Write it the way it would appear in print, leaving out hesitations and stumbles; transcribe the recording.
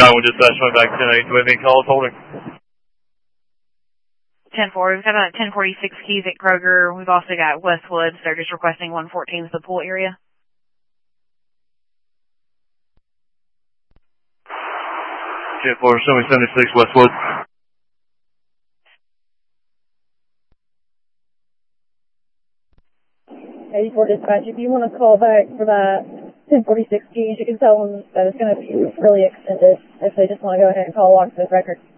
1 dispatch went back 10-8. Do we have any calls holding? 10-4. We've got a 1046 keys at Kroger. We've also got Westwoods. They're just requesting 114 is the pool area. 10-4, show me 76 Westwood. 84 dispatch, if you want to call back for that 1046 keys, you can tell them that it's going to be really extended if they just want to go ahead and call locksmith record.